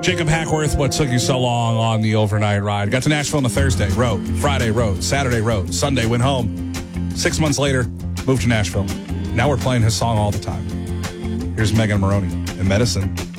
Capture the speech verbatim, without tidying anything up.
Jacob Hackworth, what took you so long on the overnight ride? Got to Nashville on a Thursday, rode. Friday, rode. Saturday, rode. Sunday, went home. Six months later, moved to Nashville. Now we're playing his song all the time. Here's Megan Maroney in Medicine.